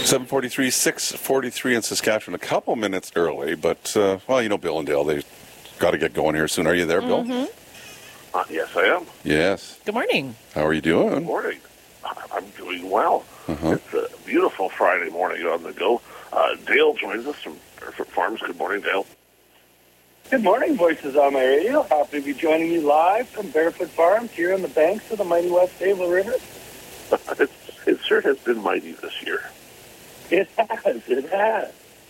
7:43, 6:43 in Saskatchewan. A couple minutes early, but, Bill and Dale, they've got to get going here soon. Are you there, Bill? Yes, I am. Yes. Good morning. How are you doing? Good morning. I'm doing well. Uh-huh. It's a beautiful Friday morning on the go. Dale joins us from Barefoot Farms. Good morning, Dale. Good morning, Voices on my radio. Happy to be joining you live from Barefoot Farms here on the banks of the mighty West Ava River. It sure has been mighty this year. It has.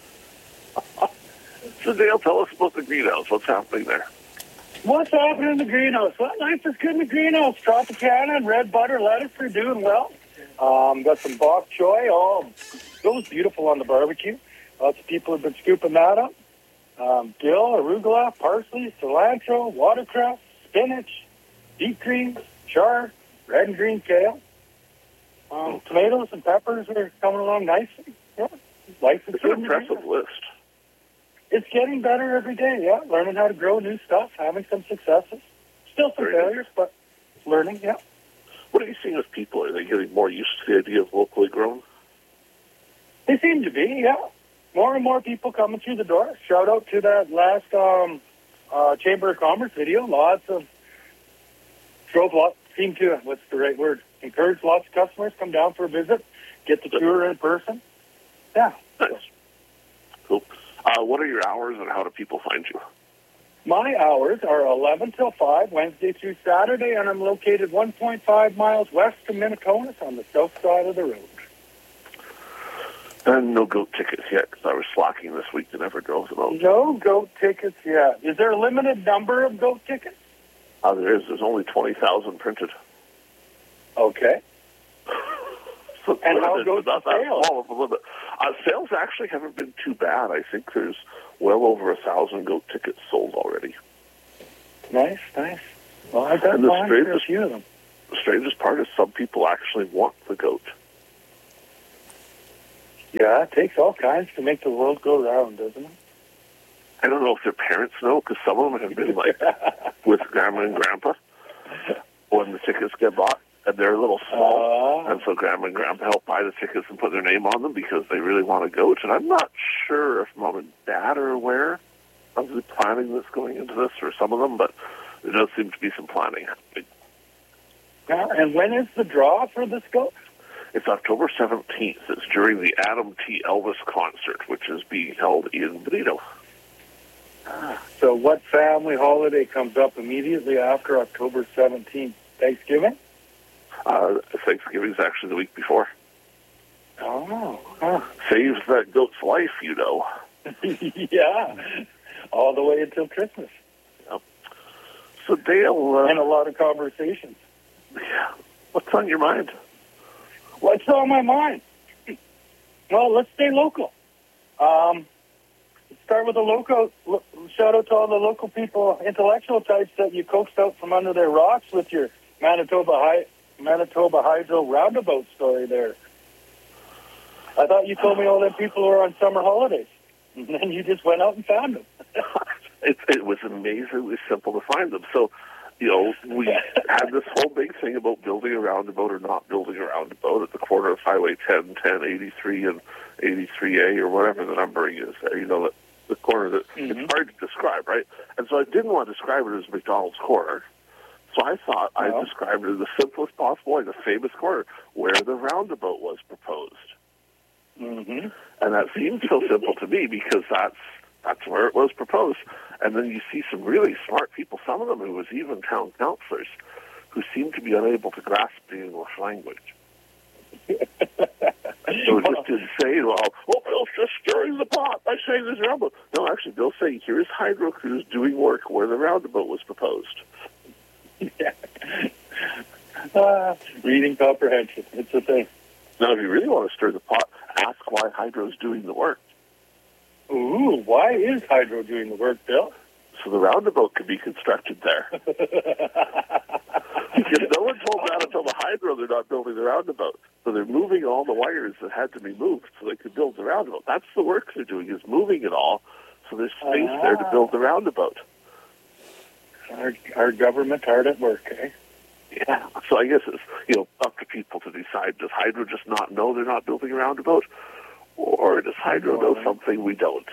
So, Dale, tell us about the greenhouse. What's happening there? What's happening in the greenhouse? Well, life is good in the greenhouse. Tropicana and red butter lettuce are doing well. Got some bok choy. Oh, those beautiful on the barbecue. Lots of people have been scooping that up. Dill, arugula, parsley, cilantro, watercress, spinach, deep greens, chard, red and green kale. Tomatoes and peppers are coming along nicely. Yeah, life is It's good. an impressive list. It's getting better every day, yeah. Learning how to grow new stuff, having some successes. Still some Very failures, but learning, yeah. What are you seeing with people? Are they getting more used to the idea of locally grown? They seem to be, yeah. More and more people coming through the door. Shout out to that last Chamber of Commerce video. Seem to, what's the right word? Encourage lots of customers come down for a visit, get the tour in person. Yeah. Nice. Cool. What are your hours and how do people find you? My hours are 11 till 5, Wednesday through Saturday, and I'm located 1.5 miles west of Minnetonka on the south side of the road. And no goat tickets yet, because I was slacking this week and never drove them out. No goat tickets yet. Is there a limited number of goat tickets? There is. There's only 20,000 printed. Okay. So And how goes not the that sales? small of a limit. Sales actually haven't been too bad. I think there's well over 1,000 goat tickets sold already. Nice. Well, I got And the mine for a strangest- few of them. The strangest part is some people actually want the goat. Yeah, it takes all kinds to make the world go round, doesn't it? I don't know if their parents know, because some of them have been like with grandma and grandpa when the tickets get bought, and they're a little small, and so grandma and grandpa help buy the tickets and put their name on them because they really want a goat. And I'm not sure if mom and dad are aware of the planning that's going into this for some of them, but there does seem to be some planning happening. Yeah, and when is the draw for this goat? It's October 17th. It's during the Adam T. Elvis concert, which is being held in Benito. So what family holiday comes up immediately after October 17th? Thanksgiving? Thanksgiving's actually the week before. Oh. Saves that goat's life, you know. Yeah. All the way until Christmas. Yep. So, Dale... and a lot of conversations. Yeah. What's on your mind? What's on my mind? Well, let's stay local. Let's start with the local. Shout out to all the local people, intellectual types that you coaxed out from under their rocks with your Manitoba Hydro roundabout story there. I thought you told me all them people were on summer holidays, and then you just went out and found them. It was amazingly simple to find them. So, we had this whole big thing about building a roundabout or not building a roundabout at the corner of Highway 10, 10, 83, and 83A, or whatever the numbering is there. The corner that it's hard to describe, right? And so I didn't want to describe it as McDonald's corner. So I thought I'd describe it as the simplest possible way, the famous corner, where the roundabout was proposed. Mm-hmm. And that seemed so simple to me because that's where it was proposed. And then you see some really smart people, some of them who was even town councillors, who seem to be unable to grasp the English language. So it just insane. Bill's just stirring the pot by saying there's a roundabout. No, actually, Bill's saying here's Hydro crews doing work where the roundabout was proposed. Yeah. Reading comprehension. It's a thing. Now, if you really want to stir the pot, ask why Hydro's doing the work. Ooh, why is Hydro doing the work, Bill? So the roundabout could be constructed there. Because no one told Manitoba Hydro they're not building the roundabout. So they're moving all the wires that had to be moved so they could build the roundabout. That's the work they're doing, is moving it all so there's space there to build the roundabout. Our government hard at work, eh? Yeah. So I guess it's, up to people to decide, does Hydro just not know they're not building a roundabout? Or does Hydro know something we don't?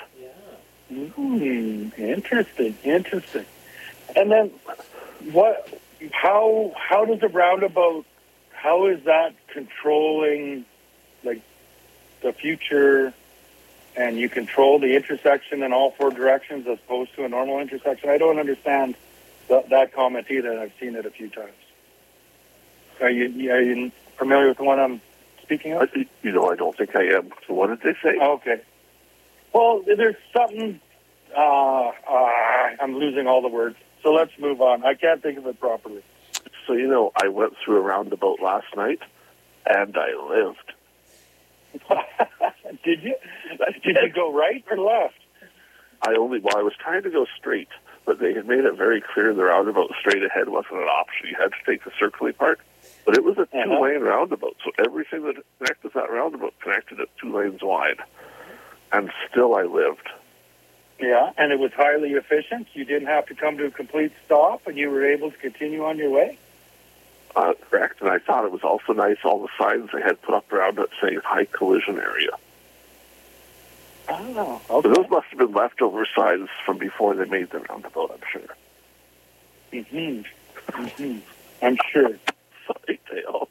Interesting. And then, how does a roundabout? How is that controlling, like, the future? And you control the intersection in all four directions as opposed to a normal intersection? I don't understand that comment either. I've seen it a few times. Are you familiar with the one I'm speaking of? I don't think I am. So what did they say? Okay. Well, there's something. I'm losing all the words. So let's move on. I can't think of it properly. So, I went through a roundabout last night, and I lived. Did you? Did you go right or left? I was trying to go straight, but they had made it very clear the roundabout straight ahead wasn't an option. You had to take the circling part. But it was a two-lane roundabout, so everything that connected that roundabout connected it 2 lanes wide. And still I lived. Yeah, and it was highly efficient. You didn't have to come to a complete stop, and you were able to continue on your way? Correct, and I thought it was also nice, all the signs they had put up around it saying high collision area. Oh, okay. So those must have been leftover signs from before they made the roundabout, I'm sure. I'm sure. Sorry, Dale.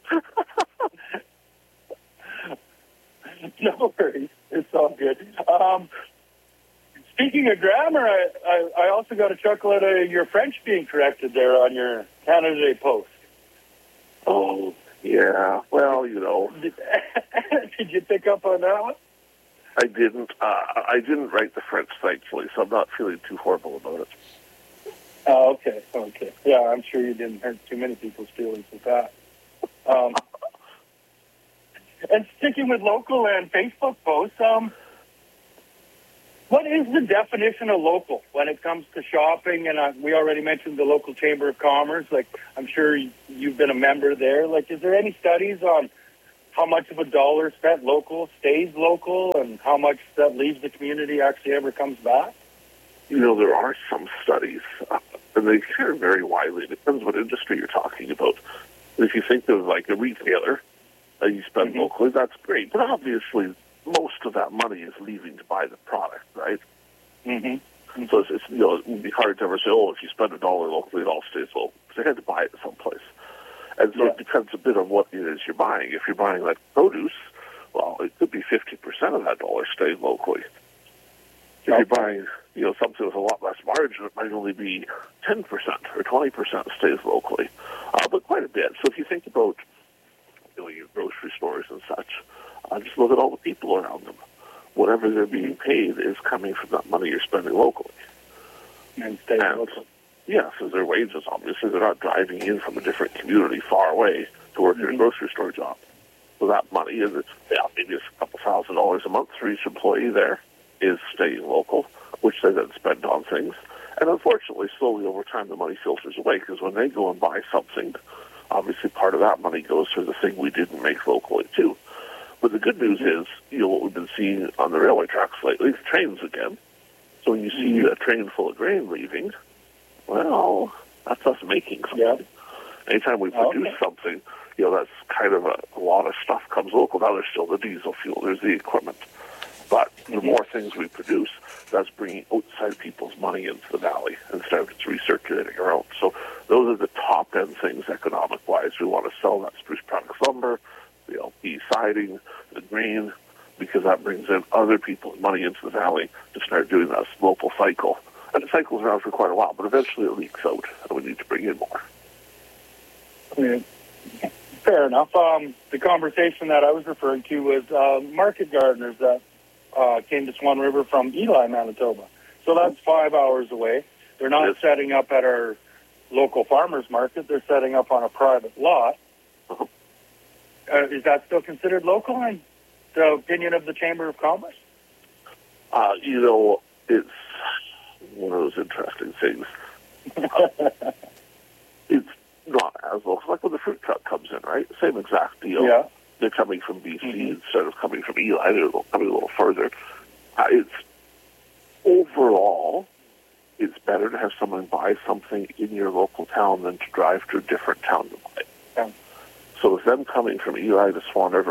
No worries. It's all good. Speaking of grammar, I also got a chuckle out of your French being corrected there on your Canada Day post. Oh, yeah. Well, Did you pick up on that one? I didn't. I didn't write the French, thankfully, so I'm not feeling too horrible about it. Oh, okay. Yeah, I'm sure you didn't hurt too many people's feelings with that. And sticking with local and Facebook posts, what is the definition of local when it comes to shopping? And we already mentioned the local Chamber of Commerce. Like, I'm sure you've been a member there. Like, is there any studies on how much of a dollar spent local stays local and how much that leaves the community actually ever comes back? There are some studies, and they kind of vary widely. It depends what industry you're talking about. If you think of, like, a retailer, you spend locally, that's great. But obviously, most of that money is leaving to buy the product, right? So it's it would be hard to ever say, if you spend $1 locally, it all stays local. Because they had to buy it someplace. And so it depends a bit on what it is you're buying. If you're buying, like, produce, well, it could be 50% of that dollar staying locally. If you're buying, something with a lot less margin, it might only be 10% or 20% stays locally. But quite a bit. So if you think about your grocery stores and such, just look at all the people around them. Whatever they're being paid is coming from that money you're spending locally. And staying local. Yeah, so their wages, obviously, they're not driving in from a different community far away to work at a grocery store job. So that money, and maybe it's a couple $1,000s a month for each employee there, is staying local, which they then spend on things. And unfortunately, slowly over time, the money filters away, because when they go and buy something, obviously part of that money goes for the thing we didn't make locally, too. But the good news is, what we've been seeing on the railway tracks lately, trains again. So when you see a train full of grain leaving, well, that's us making something. Yeah. Anytime we produce something, that's kind of a lot of stuff comes local. Now there's still the diesel fuel, there's the equipment. But the more things we produce, that's bringing outside people's money into the valley instead of just recirculating our own. So those are the top-end things economic-wise. We want to sell that spruce products lumber, the LP siding, the grain, because that brings in other people's money into the valley to start doing that local cycle. And it cycles around for quite a while, but eventually it leaks out, and we need to bring in more. Yeah. Fair enough. The conversation that I was referring to was market gardeners that came to Swan River from Eli, Manitoba. So that's 5 hours away. They're not setting up at our local farmers market. They're setting up on a private lot. Is that still considered local in the opinion of the Chamber of Commerce? It's one of those interesting things. It's not as local. Like when the fruit truck comes in, right? Same exact deal. Yeah. They're coming from BC instead of coming from Eli. They're coming a little further. Overall, it's better to have someone buy something in your local town than to drive to a different town to buy it. Yeah. So with them coming from Eli to Swan River,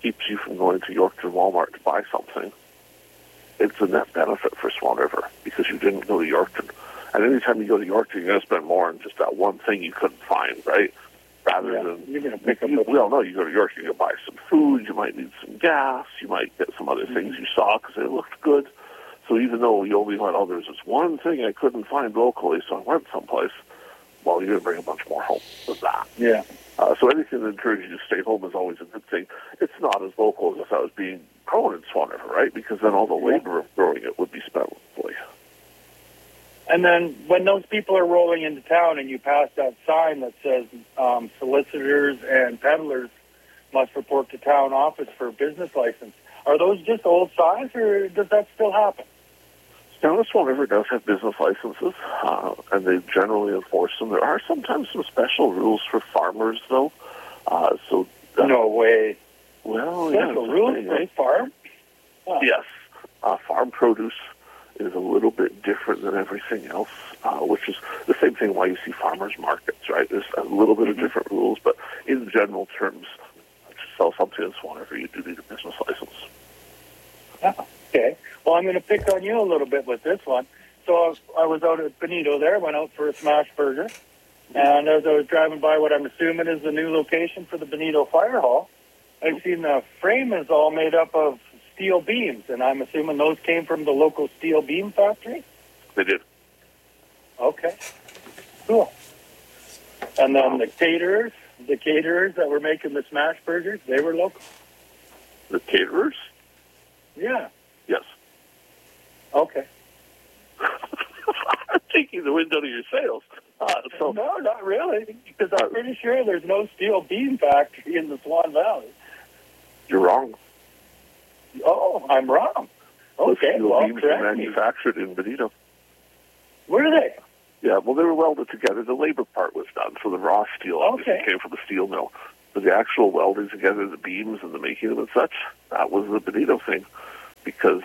keeps you from going to Yorkton Walmart to buy something, it's a net benefit for Swan River because you didn't go to Yorkton. And anytime you go to Yorkton, you're going to spend more on just that one thing you couldn't find, right? Rather than you're going to pick up. We all know you go to Yorkton, you buy some food, you might need some gas, you might get some other things you saw because they looked good. So even though you only went, there's this one thing I couldn't find locally, so I went someplace. Well, you're going to bring a bunch more home with that. Yeah. So anything that encourages you to stay home is always a good thing. It's not as local as if I was being grown in Swan River, right? Because then all the labor of growing it would be spent locally. And then when those people are rolling into town and you pass that sign that says solicitors and peddlers must report to town office for a business license, are those just old signs or does that still happen? Now, Swan River does have business licenses, and they generally enforce them. There are sometimes some special rules for farmers, though. No way. Well, special rules for farm? Huh. Yes. Farm produce is a little bit different than everything else, which is the same thing why you see farmers markets, right? There's a little bit of different rules, but in general terms, to sell something in Swan River, you do need a business license. Yeah. Okay. Well, I'm going to pick on you a little bit with this one. So I was out at Bonito there, went out for a smash burger, and as I was driving by what I'm assuming is the new location for the Bonito Fire Hall, I've seen the frame is all made up of steel beams, and I'm assuming those came from the local steel beam factory? They did. Okay. Cool. And then the caterers that were making the smash burgers, they were local? The caterers? Yeah. Yes. Okay. I'm taking the wind out of your sails. No, not really, because I'm pretty sure there's no steel beam factory in the Swan Valley. You're wrong. Oh, I'm wrong. Okay, steel well, beams were manufactured in Bonito. Were they? Yeah, well, they were welded together. The labor part was done, so the raw steel obviously came from the steel mill. But the actual welding together, the beams and the making them and such, that was the Bonito thing. Because,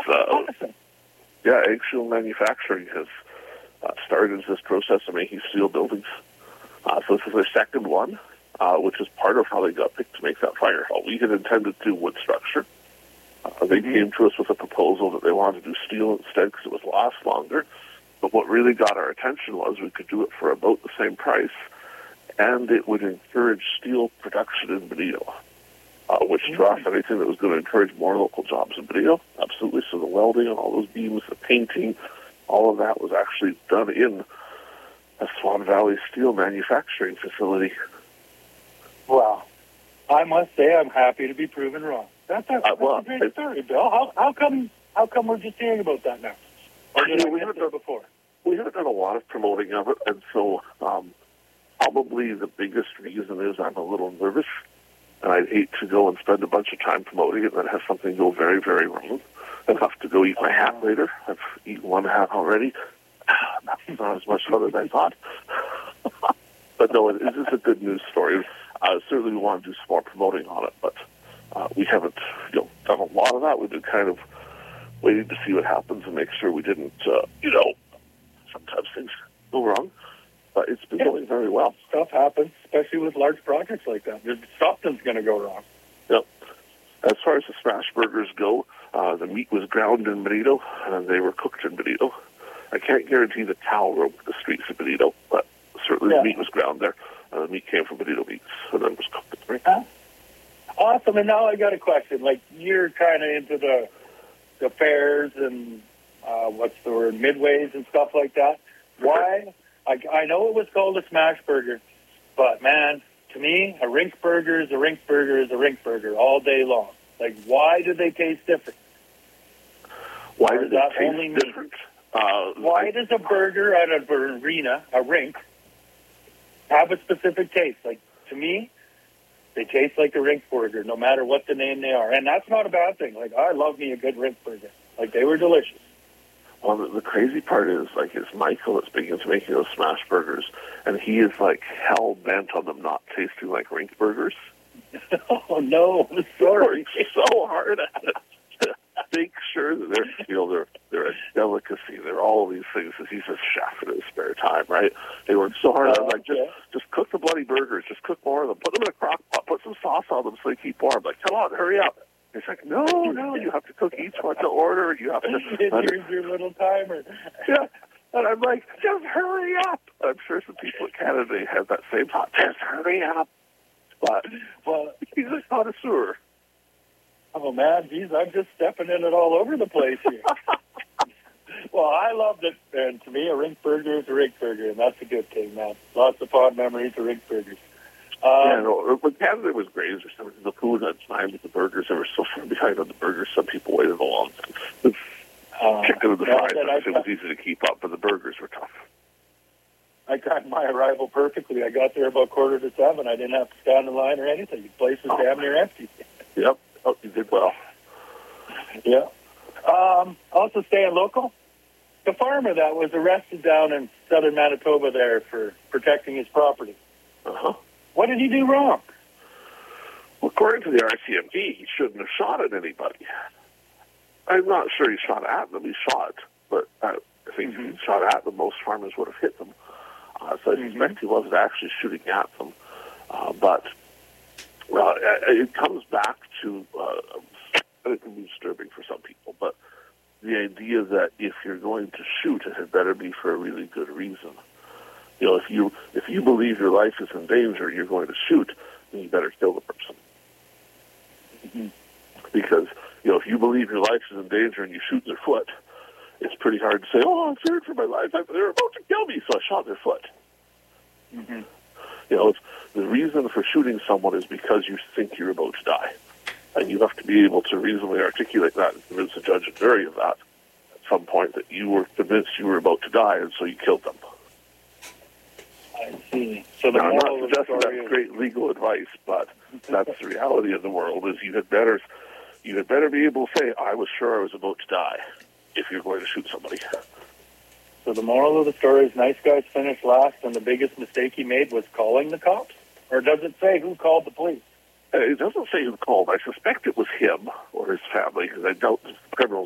Eggshell Manufacturing has started this process of making steel buildings. So this is their second one, which is part of how they got picked to make that fire hall. We had intended to do wood structure. They came to us with a proposal that they wanted to do steel instead because it would last longer. But what really got our attention was we could do it for about the same price, and it would encourage steel production in Bonito, which to us, anything that was going to encourage more local jobs in Bonito, absolutely. So the welding and all those beams, the painting, all of that was actually done in a Swan Valley steel manufacturing facility. Wow. I must say I'm happy to be proven wrong. That's a great story, Bill. How come we're just hearing about that now? Or did we haven't done before? We haven't done a lot of promoting of it, and so probably the biggest reason is I'm a little nervous, and I'd hate to go and spend a bunch of time promoting it and then have something go very, very wrong. I'd have to go eat my hat later. I've eaten one hat already. That's not as much fun as I thought. But no, it is a good news story. Certainly we want to do some more promoting on it, but we haven't done a lot of that. We've been kind of waiting to see what happens and make sure we didn't, sometimes things go wrong. But it's been going very well. Stuff happens, especially with large projects like that. Something's going to go wrong. Yep. As far as the smash burgers go, the meat was ground in Bonito, and they were cooked in Bonito. I can't guarantee the towel roamed the streets of Bonito, but certainly the meat was ground there. The meat came from Bonito Meats, and then was cooked at the Awesome. And now I got a question. Like, you're kind of into the fairs and midways and stuff like that. Why? I know it was called a smash burger, but man, to me, a rink burger is a rink burger is a rink burger all day long. Like, why do they taste different? Why do they taste different? Why does a burger at an arena, a rink, have a specific taste? Like, to me, they taste like a rink burger, no matter what the name they are. And that's not a bad thing. Like, I love me a good rink burger. Like, they were delicious. Well, the crazy part is, like, it's Michael that's big into making those smash burgers, and he is, like, hell-bent on them not tasting like rink burgers. Oh, no. I'm sorry. He's so hard at it to make sure that they're a delicacy. They're all of these things that he's a chef in his spare time, right? They work so hard. I'm like, just cook the bloody burgers. Just cook more of them. Put them in a crock pot. Put some sauce on them so they keep warm. Like, come on, hurry up. He's like, no, you have to cook each one to order. You have to. Here's your little timer. Yeah. And I'm like, just hurry up. I'm sure some people in Canada have that same thought. Just hurry up. But, well, he's a connoisseur. Oh, man, geez, I'm just stepping in it all over the place here. Well, I loved it, and to me, a rink burger is a rink burger, and that's a good thing, man. Lots of fond memories of rink burgers. When Canada was great, it was the food at the time, but the burgers, they were so far behind on the burgers, some people waited a long time. Chicken and the fries, it was easy to keep up, but the burgers were tough. I timed my arrival perfectly. I got there about 6:45. I didn't have to stand in line or anything. The place was damn near empty. Yep. Oh, you did well. Yeah. Also staying local. The farmer that was arrested down in southern Manitoba there for protecting his property. Uh-huh. What did he do wrong? Well, according to the RCMP, he shouldn't have shot at anybody. I'm not sure he shot at them. He shot, but I think if he shot at them, most farmers would have hit them. So I suspect he wasn't actually shooting at them. But, well, it comes back to, it can be disturbing for some people, but the idea that if you're going to shoot, it had better be for a really good reason. You know, if you believe your life is in danger, you're going to shoot, then you better kill the person. Mm-hmm. Because, you know, if you believe your life is in danger and you shoot their foot, it's pretty hard to say, oh, I'm feared for my life. They're about to kill me, so I shot their foot. Mm-hmm. You know, the reason for shooting someone is because you think you're about to die. And you have to be able to reasonably articulate that and convince the judge and jury of that at some point, that you were convinced you were about to die, and so you killed them. I see. So now, I'm not suggesting that's great legal advice, but that's the reality of the world, is you had better be able to say, I was sure I was about to die, if you're going to shoot somebody. So the moral of the story is nice guys finish last, and the biggest mistake he made was calling the cops? Or does it say who called the police? It doesn't say who called. I suspect it was him or his family, because I doubt the criminals